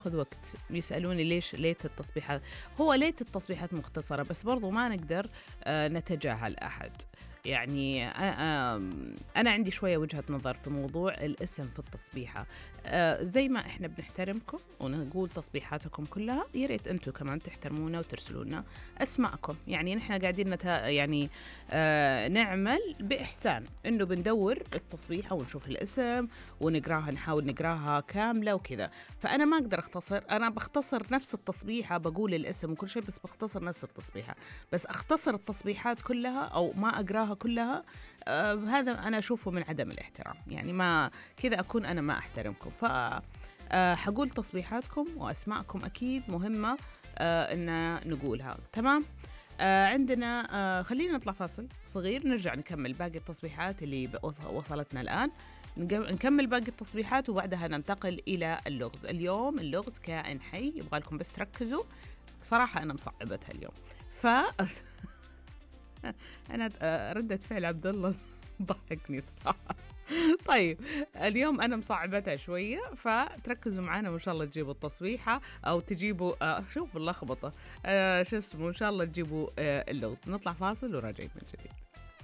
خذ وقت. يسألوني ليش ليت التصبيحات. هو ليت التصبيحات مختصرة، بس برضو ما نقدر نتجاهل أحد. يعني أنا عندي شوية وجهة نظر في موضوع الاسم في التصبيحة. زي ما إحنا بنحترمكم ونقول تصبيحاتكم كلها، يا ريت أنتم كمان تحترمونا وترسلوا لنا أسماءكم. يعني نحن قاعدين يعني نعمل بإحسان إنه بندور التصبيحة ونشوف الاسم ونقراها، نحاول نقراها كاملة وكذا. فأنا ما أقدر أختصر، أنا بختصر نفس التصبيحة، بقول الاسم وكل شيء، بس بختصر نفس التصبيحة. بس أختصر التصبيحات كلها أو ما أقراها كلها، هذا أنا أشوفه من عدم الاحترام. يعني ما كذا أكون أنا ما أحترمكم. حقول تصبيحاتكم وأسماءكم أكيد مهمة إن نقولها. تمام. عندنا خلينا نطلع فاصل صغير، نرجع نكمل باقي التصبيحات اللي وصلتنا الآن. نكمل باقي التصبيحات وبعدها ننتقل إلى اللغز. اليوم اللغز كائن حي، يبغى لكم بس تركزوا. صراحة أنا مصعبتها اليوم. أنا ردة فعل عبد الله ضحكني صراحة. طيب اليوم أنا مصعبتها شوية، فتركزوا معنا وإن شاء الله تجيبوا التصبيحة أو تجيبوا شوف اللخبطة شو اسمه، إن شاء الله تجيبوا اللغز. نطلع فاصل وراجعين من جديد.